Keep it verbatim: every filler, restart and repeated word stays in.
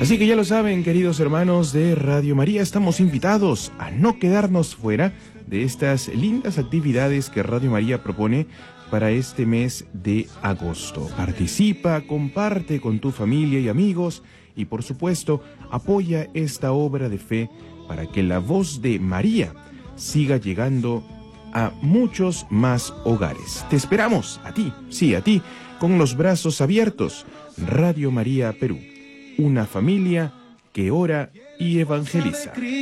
Así que ya lo saben, queridos hermanos de Radio María, estamos invitados a no quedarnos fuera de estas lindas actividades que Radio María propone para este mes de agosto. Participa, comparte con tu familia y amigos y, por supuesto, apoya esta obra de fe para que la voz de María siga llegando a muchos más hogares. Te esperamos, a ti, sí, a ti, con los brazos abiertos. Radio María Perú, una familia que ora y evangeliza.